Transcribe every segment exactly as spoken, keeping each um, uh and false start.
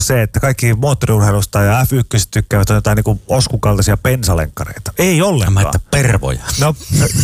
se, että kaikki moottoriurheilusta ja F yksi tykkäävät on jotain niinku oskukaltaisia pensalenkkareita. Ei ollenkaan. Mä että pervoja. No,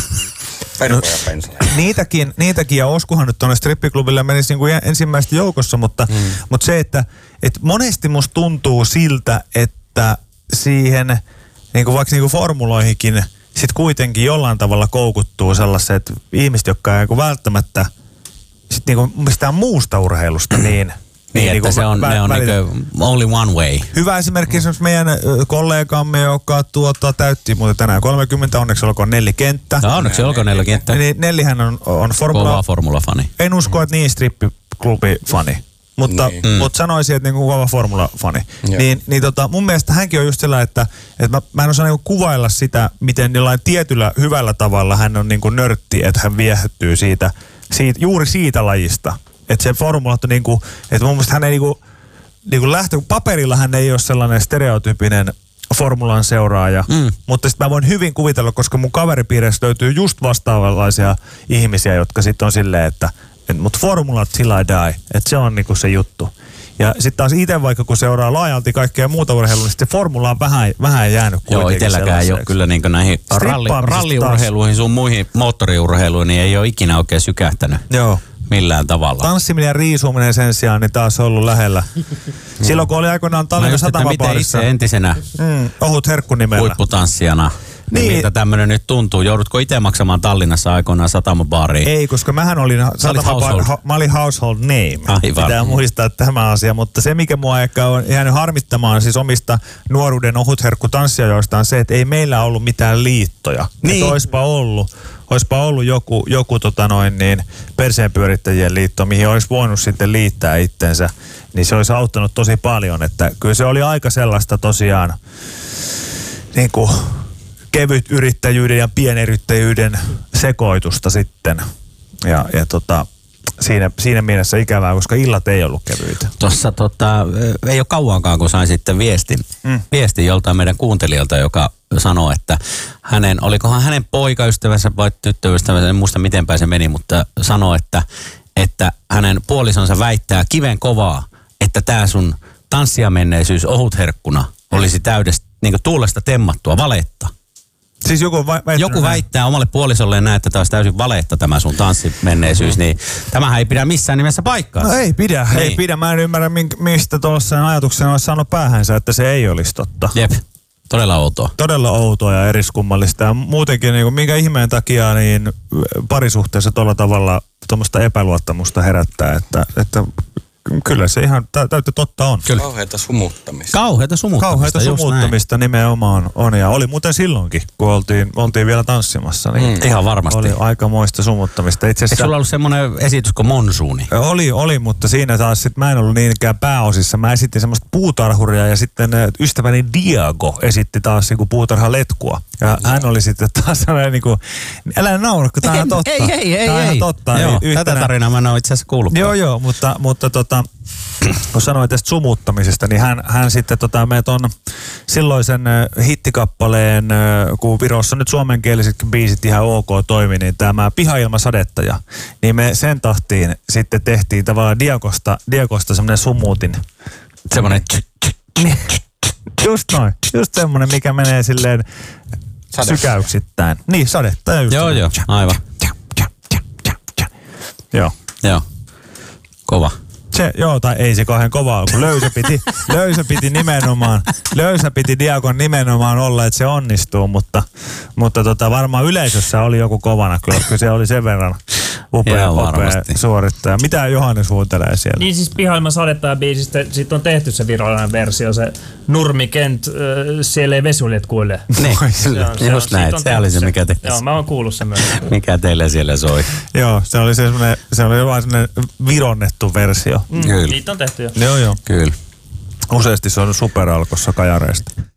Pervoja pensaleja. Niitäkin, niitäkin, ja Oskuhan nyt tuonne strippiklubille menisi niinku ensimmäistä joukossa, mutta, hmm. mutta se, että et monesti musta tuntuu siltä, että siihen niinku vaikka niinku formuloihinkin sit kuitenkin jollain tavalla koukuttuu sellaiset ihmiset, jotka ei niinku välttämättä sit niinku mistään muusta urheilusta niin... Niin, niin että se on, vä- ne on niin only one way. Hyvä esimerkki esimerkiksi meidän kollegamme, joka tuota, täytti muuten tänään kolmekymmentä, onneksi olkoon Nelli Kenttä. No, onneksi olkoon Nelli Kenttä. Niin, Nellihän on, on formula... Kova formula-fani. En usko, että niin strippiklubi-fani. Mutta, niin. mutta sanoisin, että niin kova formula-fani. Niin, niin tota, mun mielestä hänkin on just sellainen, että, että mä, mä en osaa niin kuvailla sitä, miten jollain tietyllä hyvällä tavalla hän on niin kuin nörtti, että hän viehättyy siitä, siitä, juuri siitä lajista. Että se formulat on niinku, että mun mielestä hän ei niinku, niinku lähtö, paperilla hän ei ole sellainen stereotyyppinen formulan seuraaja. Mm. Mutta sitten mä voin hyvin kuvitella, koska mun kaveripiirissä löytyy just vastaavanlaisia ihmisiä, jotka sitten on silleen, että et, mut formulat sillä ei die. Että se on niinku se juttu. Ja sitten taas itse vaikka kun seuraa laajalti kaikkea muuta urheilua, niin sitten se formula on vähän, vähän jäänyt kuitenkin. Joo, itselläkään ei ole kyllä niin näihin ralli, ralliurheiluihin, sun muihin moottoriurheiluihin, niin ei ole ikinä oikein sykähtänyt. Joo. Millään tavalla. Tanssiminen ja riisuminen sen sijaan niin taas on ollut lähellä. Silloin kun oli aikoinaan Tallinnan satamabaarissa. Miten itse entisenä mm, ohut herkku nimellä huipputanssijana, niin miltä tämmöinen nyt tuntuu? Joudutko itse maksamaan Tallinnassa aikoinaan satamabaariin? Ei, koska mähän olin satamabaari, ha, mä olin household name. Aivan. Pitää muistaa tämä asia, mutta se mikä mua ehkä on jäänyt harmittamaan siis omista nuoruuden ohutherkku tanssijoista on se, että ei meillä ollut mitään liittoja. Niin. Että oispa ollut. Oispa ollut joku, joku tota noin niin, perseenpyörittäjien liitto, mihin olisi voinut sitten liittää itsensä, niin se olisi auttanut tosi paljon. Että kyllä se oli aika sellaista tosiaan niin kuin kevyt yrittäjyyden ja pienyrittäjyyden sekoitusta sitten. Ja, ja tota, siinä, siinä mielessä ikävää, koska illat ei ollut kevyitä. Tuossa tota, ei ole kauankaan, kun sain sitten viestin, mm. viestin joltain meidän kuuntelijalta, joka sanoi, että hänen, olikohan hänen poikaystävänsä vai tyttöystävänsä, en muista miten päin se meni, mutta sanoi, että, että hänen puolisonsa väittää kiven kovaa, että tämä sun tanssijamenneisyys ohutherkkuna olisi täydestä niin kuin tuulesta temmattua valetta. Siis joku, väittänyt joku väittää omalle puolisolleen näin, että tämä olisi täysin valetta tämä sun tanssimenneisyys, niin tämähän ei pidä missään nimessä paikkaa. No ei pidä, niin. ei pidä. Mä en ymmärrä, mistä tuossa ajatuksen olisi saanut päähänsä, että se ei olisi totta. Jep. Todella outoa. Todella outoa ja eriskummallista. Ja muutenkin, niin kuin, minkä ihmeen takia niin parisuhteessa tuolla tavalla tuommoista epäluottamusta herättää, että, että kyllä se ihan täyttä totta on. Kyllä. Kauheata sumuttamista. Kauheata sumuttamista, Kauheata sumuttamista nimenomaan on. Ja oli muuten silloinkin, kun oltiin, oltiin vielä tanssimassa. Niin mm, ihan varmasti. Oli aikamoista sumuttamista. Itse asiassa, eikö sulla ollut semmoinen esitys kuin Monsuuni? Oli, oli, mutta siinä taas sit mä en ollut niinkään pääosissa. Mä esitin semmoista puutarhuria ja sitten ystäväni Diago esitti taas niinku puutarhaletkua. Ja no. hän oli sitten taas sellainen niinku, älä naura, kun tää on totta. Ei, ei, ei. Tää on ei. totta. Joo, yhtenä, tätä tarinaa mä en ole itse asiassa kuullut. Joo, joo, mutta, mutta tota, kun sanoin tästä sumuttamisesta, niin hän, hän sitten tota, me ton silloisen hittikappaleen, kun Virossa nyt suomenkielisetkin biisit ihan ok toimi, niin tämä Pihailmasadettaja, niin me sen tahtiin sitten tehtiin tavallaan Diakosta, Diakosta semmoinen sumuutin. Semmoinen just noin, just semmoinen, mikä menee silleen Sade. Sykäyksittäin. Niin, sadettaja just. Joo, joo, aivan. Joo. Joo, kova. Se, joo, tai ei se kauhean kovaa, kun löysä piti, löysä piti nimenomaan, löysä piti Diakon nimenomaan olla, että se onnistuu, mutta, mutta tota, varmaan yleisössä oli joku kovana, kyllä se oli sen verran upea, upea suorittaja. Mitä Johannes huutelee siellä? Niin siis Pihailman sadettaja biisistä, siitä on tehty se virallinen versio, se Nurmi Kent, äh, siellä ei vesuljet kuule. Niin, just näin, se oli se, mikä te... Joo, mä oon kuullut sen myös. Mikä teille siellä soi. Joo, se oli semmoinen, se oli vaan semmoinen vironnettu versio. Mm, niitä on tehty jo. Joo, joo. Kyllä. Useasti se on superalkossa kajareista.